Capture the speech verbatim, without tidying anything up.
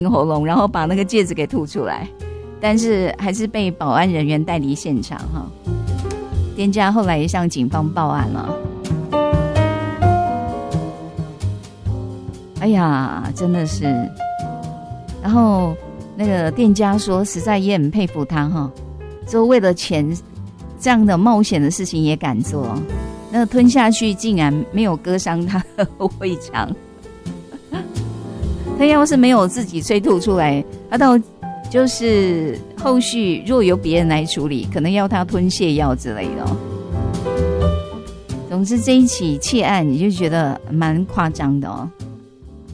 喉咙，然后把那个戒指给吐出来，但是还是被保安人员带离现场哈。店家后来也向警方报案了。哎呀，真的是。然后那个店家说，实在也很佩服他哈，说为了钱这样的冒险的事情也敢做，那吞下去竟然没有割伤他的胃肠。他要是没有自己催吐出来，他到就是后续若由别人来处理，可能要他吞泻药之类的哦。总之这一起窃案你就觉得蛮夸张的哦。